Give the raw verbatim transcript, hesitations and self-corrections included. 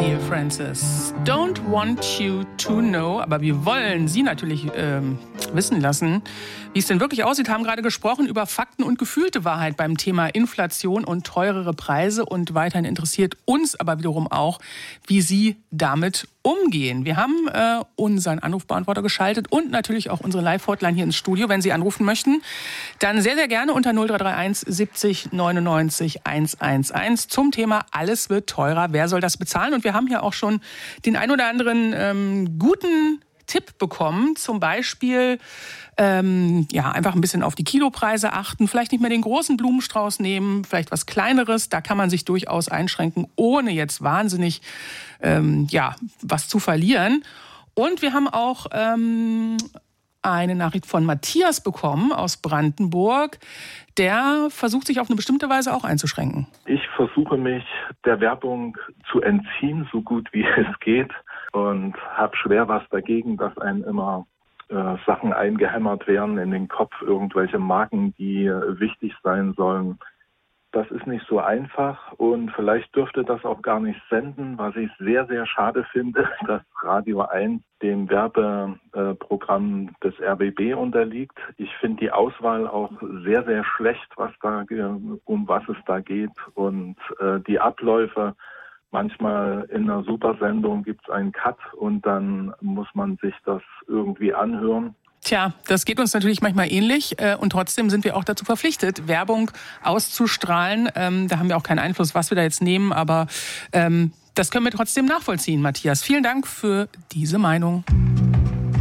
Neil Francis. Don't want you to know, aber wir wollen Sie natürlich ähm, wissen lassen, wie es denn wirklich aussieht. Haben gerade gesprochen über Fakten und gefühlte Wahrheit beim Thema Inflation und teurere Preise. Und weiterhin interessiert uns aber wiederum auch, wie Sie damit umgehen. Wir haben äh, unseren Anrufbeantworter geschaltet und natürlich auch unsere Live-Hotline hier ins Studio. Wenn Sie anrufen möchten, dann sehr, sehr gerne unter null drei drei eins siebzig neunundneunzig hundertelf zum Thema Alles wird teurer. Wer soll das bezahlen? Und wir haben hier auch schon den ein oder anderen ähm, guten Tipp bekommen. Zum Beispiel ähm, ja, einfach ein bisschen auf die Kilopreise achten. Vielleicht nicht mehr den großen Blumenstrauß nehmen, vielleicht was Kleineres. Da kann man sich durchaus einschränken, ohne jetzt wahnsinnig ähm, ja, was zu verlieren. Und wir haben auch ähm, eine Nachricht von Matthias bekommen aus Brandenburg. Der versucht, sich auf eine bestimmte Weise auch einzuschränken. Ich versuche mich der Werbung zu entziehen, so gut wie es geht. Und habe schwer was dagegen, dass einem immer äh, Sachen eingehämmert werden in den Kopf, irgendwelche Marken, die äh, wichtig sein sollen. Das ist nicht so einfach und vielleicht dürfte das auch gar nicht senden, was ich sehr, sehr schade finde, dass Radio eins dem Werbeprogramm des R B B unterliegt. Ich finde die Auswahl auch sehr, sehr schlecht, was da, um was es da geht und äh, die Abläufe. Manchmal in einer Supersendung gibt es einen Cut und dann muss man sich das irgendwie anhören. Tja, das geht uns natürlich manchmal ähnlich und trotzdem sind wir auch dazu verpflichtet, Werbung auszustrahlen. Ähm, da haben wir auch keinen Einfluss, was wir da jetzt nehmen, aber ähm, das können wir trotzdem nachvollziehen, Matthias. Vielen Dank für diese Meinung.